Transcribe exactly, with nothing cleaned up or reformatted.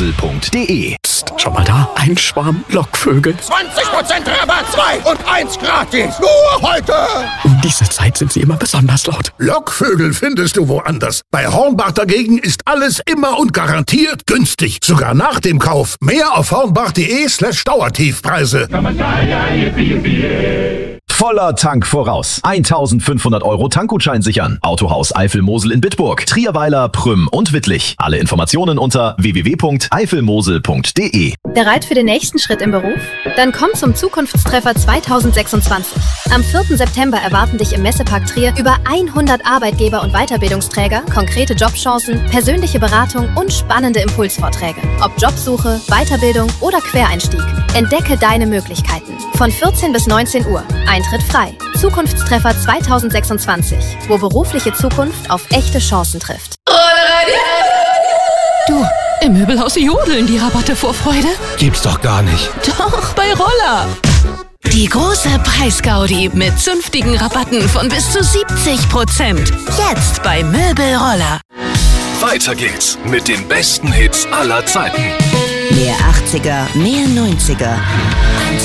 mosel punkt de. Psst, schau mal da, ein Schwarm Lockvögel. zwanzig Prozent Rabatt, zwei und eins gratis. Nur heute. Um diese Zeit sind sie immer besonders laut. Lockvögel findest du woanders. Bei Hornbach dagegen ist alles immer und garantiert günstig. Sogar nach dem Kauf. Mehr auf hornbach.de slash Dauertiefpreise. Voller Tank voraus. eintausendfünfhundert Euro Tankgutschein sichern. Autohaus Eifel-Mosel in Bitburg, Trierweiler, Prüm und Wittlich. Alle Informationen unter w w w punkt eifelmosel punkt de. Bereit für den nächsten Schritt im Beruf? Dann komm zum Zukunftstreffer zweitausendsechsundzwanzig. Am vierten September erwarten dich im Messepark Trier über hundert Arbeitgeber und Weiterbildungsträger, konkrete Jobchancen, persönliche Beratung und spannende Impulsvorträge. Ob Jobsuche, Weiterbildung oder Quereinstieg. Entdecke deine Möglichkeiten. Von vierzehn bis neunzehn Uhr. Eintritt frei. Zukunftstreffer zweitausendsechsundzwanzig, wo berufliche Zukunft auf echte Chancen trifft. Du, im Möbelhaus jodeln die Rabatte vor Freude. Gibt's doch gar nicht. Doch, bei Roller. Die große Preisgaudi mit zünftigen Rabatten von bis zu siebzig Prozent. Jetzt bei Möbelroller. Weiter geht's mit den besten Hits aller Zeiten. Mehr achtziger, mehr neunziger.